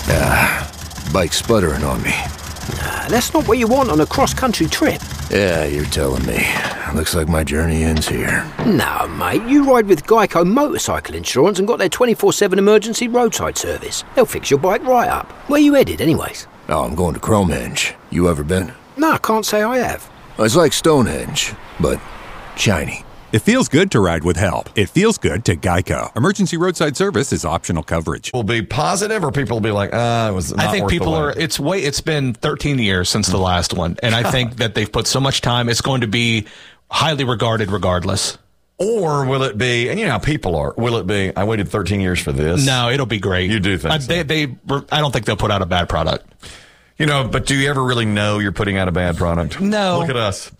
Bike sputtering on me. That's not what you want on a cross-country trip. Yeah, you're telling me. Looks like my journey ends here. No, mate, you ride with Geico Motorcycle Insurance and got their 24/7 emergency roadside service. They'll fix your bike right up. Where you headed, anyways? Oh, I'm going to Cromehenge. You ever been? No, I can't say I have. It's like Stonehenge, but shiny. It feels good to ride with help. It feels good to Geico. Emergency roadside service is optional coverage. Will be positive, or people will be like, it was not I think worth people the wait. it's been 13 years since the last one, and I think that they've put so much time, it's going to be highly regarded regardless. Or will it be, and you know how people are, will it be, I waited 13 years for this? No, it'll be great. You do think so? I don't think they'll put out a bad product. You know, but do you ever really know you're putting out a bad product? No. Look at us.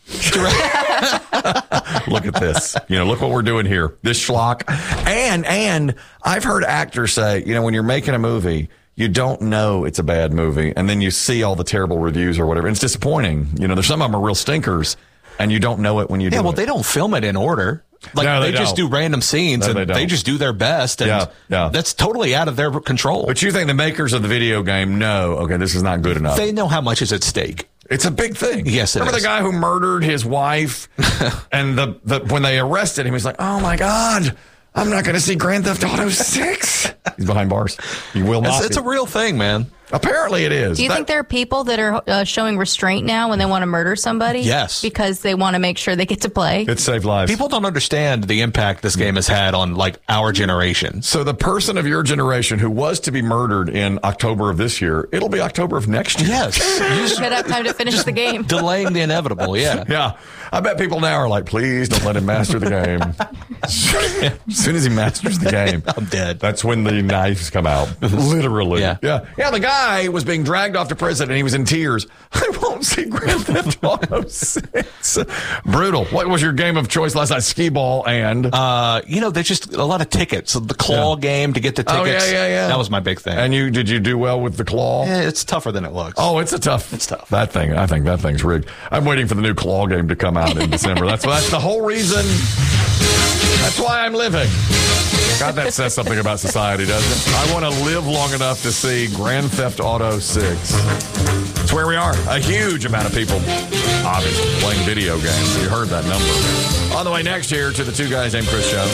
Look at this. You know, look what we're doing here. This schlock. And I've heard actors say, you know, when you're making a movie, you don't know it's a bad movie, and then you see all the terrible reviews or whatever, and it's disappointing. You know, there's some of them are real stinkers, and you don't know it when you do it. Yeah, well, they don't film it in order. Like, No, they they just don't. do random scenes, No, and they they don't. just do their best, and Yeah. that's totally out of their control. But you think the makers of the video game know, okay, this is not good enough. They know how much is at stake. It's a big thing. Yes, it Remember is. the guy who murdered his wife, and when they arrested him, he's like, "Oh my God, I'm not going to see Grand Theft Auto 6." He's behind bars. He will not. It's a real thing, man. Apparently, it is. Do you think there are people that are showing restraint now when they want to murder somebody? Yes. Because they want to make sure they get to play? It saved lives. People don't understand the impact this game has had on, like, our generation. So the person of your generation who was to be murdered in October of this year, it'll be October of next year. Yes. You should have time to finish the game. Delaying the inevitable, yeah. Yeah. I bet people now are like, please don't let him master the game. As soon as he masters the game, I'm dead. That's when the knives come out. Literally. Yeah. Yeah, the guy was being dragged off to prison and he was in tears. I won't see Grand Theft Auto 6. Brutal. What was your game of choice last night? Skee ball and? You know, there's just a lot of tickets. The claw game to get the tickets. Oh, yeah. That was my big thing. And did you do well with the claw? Yeah, it's tougher than it looks. Oh, it's tough. That thing, I think that thing's rigged. I'm waiting for the new claw game to come out in December. That's the whole reason. That's why I'm living. God, that says something about society, doesn't it? I want to live long enough to see Grand Theft Auto 6. That's where we are. A huge amount of people, obviously, playing video games. You heard that number. On the way next here to the Two Guys Named Chris show.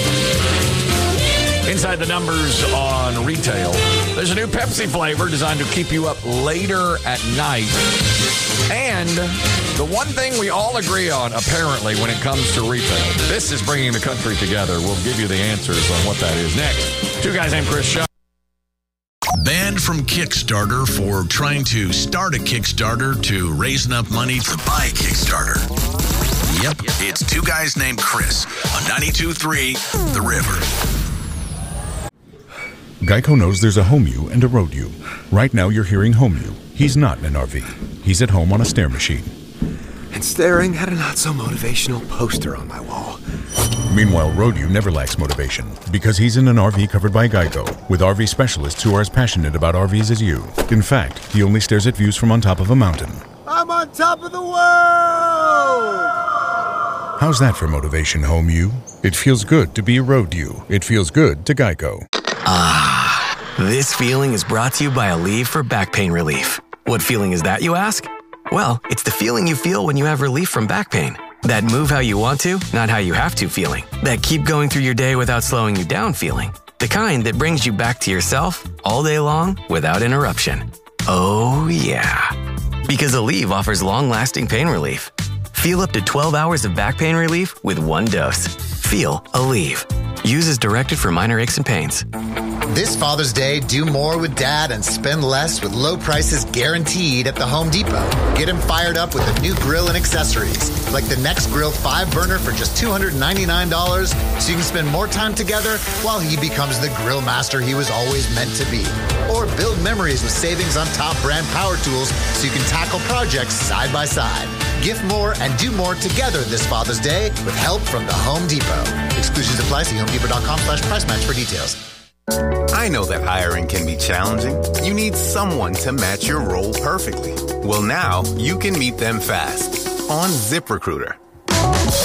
Inside the numbers on retail, there's a new Pepsi flavor designed to keep you up later at night. And the one thing we all agree on, apparently, when it comes to retail, this is bringing the country together. We'll give you the answers on what that is next. Two Guys Named Chris show. Banned from Kickstarter for trying to start a Kickstarter to raise enough money to buy a Kickstarter. Yep, it's Two Guys Named Chris on 92.3 The River. Geico knows there's a home you and a road you. Right now you're hearing home you. He's not in an RV. He's at home on a stair machine. And staring at a not-so-motivational poster on my wall. Meanwhile, road you never lacks motivation because he's in an RV covered by Geico with RV specialists who are as passionate about RVs as you. In fact, he only stares at views from on top of a mountain. I'm on top of the world! How's that for motivation, home you? It feels good to be a road you. It feels good to Geico. This feeling is brought to you by Aleve for back pain relief. What feeling is that, you ask? Well, it's the feeling you feel when you have relief from back pain. That move how you want to, not how you have to feeling. That keep going through your day without slowing you down feeling. The kind that brings you back to yourself all day long without interruption. Oh, yeah. Because Aleve offers long-lasting pain relief. Feel up to 12 hours of back pain relief with one dose. Feel Aleve. Use as directed for minor aches and pains. This Father's Day, do more with Dad and spend less with low prices guaranteed at the Home Depot. Get him fired up with a new grill and accessories, like the Next Grill 5-burner for just $299, so you can spend more time together while he becomes the grill master he was always meant to be. Or build memories with savings on top brand power tools so you can tackle projects side by side. Gift more and do more together this Father's Day with help from the Home Depot. Exclusions apply. See HomeDepot.com/price match for details. I know that hiring can be challenging. You need someone to match your role perfectly. Well, now you can meet them fast on ZipRecruiter.